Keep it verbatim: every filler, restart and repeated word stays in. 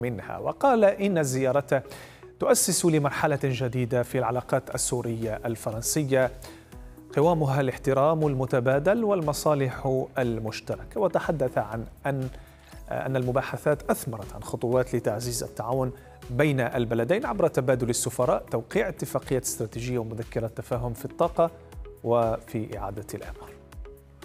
منها. وقال إن الزيارة تؤسس لمرحلة جديدة في العلاقات السورية الفرنسية قوامها الاحترام المتبادل والمصالح المشتركة. وتحدث عن أن أن المباحثات أثمرت عن خطوات لتعزيز التعاون بين البلدين عبر تبادل السفراء، توقيع اتفاقية استراتيجية ومذكرة تفاهم في الطاقة وفي إعادة الإعمار.